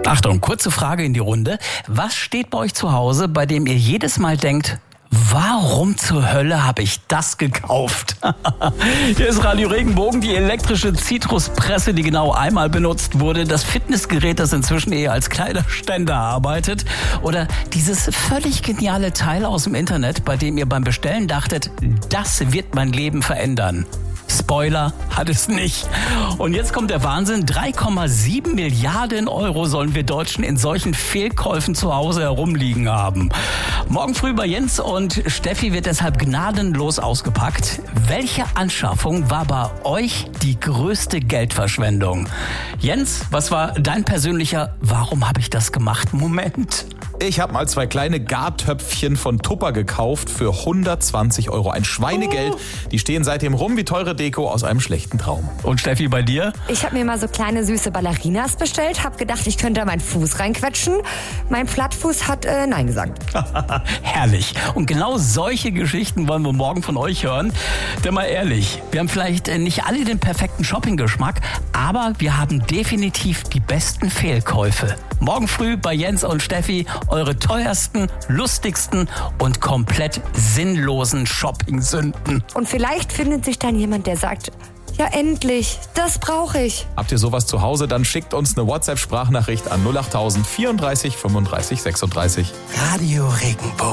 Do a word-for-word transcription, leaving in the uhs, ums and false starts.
Achtung, kurze Frage in die Runde. Was steht bei euch zu Hause, bei dem ihr jedes Mal denkt, warum zur Hölle habe ich das gekauft? Hier ist Radio Regenbogen, die elektrische Zitruspresse, die genau einmal benutzt wurde, das Fitnessgerät, das inzwischen eher als Kleiderständer arbeitet, oder dieses völlig geniale Teil aus dem Internet, bei dem ihr beim Bestellen dachtet, das wird mein Leben verändern. Spoiler, hat es nicht. Und jetzt kommt der Wahnsinn. drei Komma sieben Milliarden Euro sollen wir Deutschen in solchen Fehlkäufen zu Hause herumliegen haben. Morgen früh bei Jens und Steffi wird deshalb gnadenlos ausgepackt. Welche Anschaffung war bei euch die größte Geldverschwendung? Jens, was war dein persönlicher Warum habe ich das gemacht Moment? Ich habe mal zwei kleine Gartöpfchen von Tupper gekauft für hundertzwanzig Euro. Ein Schweinegeld. Die stehen seitdem rum wie teure Deko aus einem schlechten Traum. Und Steffi, bei dir? Ich habe mir mal so kleine süße Ballerinas bestellt, habe gedacht, ich könnte da meinen Fuß reinquetschen. Mein Plattfuß hat äh, Nein gesagt. Herrlich. Und genau solche Geschichten wollen wir morgen von euch hören. Denn mal ehrlich, wir haben vielleicht nicht alle den perfekten Shoppinggeschmack, aber wir haben definitiv die besten Fehlkäufe. Morgen früh bei Jens und Steffi eure teuersten, lustigsten und komplett sinnlosen Shopping-Sünden. Und vielleicht findet sich dann jemand, der sagt, ja endlich, das brauche ich. Habt ihr sowas zu Hause, dann schickt uns eine WhatsApp-Sprachnachricht an null acht tausend vierunddreißig fünfunddreißig sechsunddreißig. Radio Regenbogen.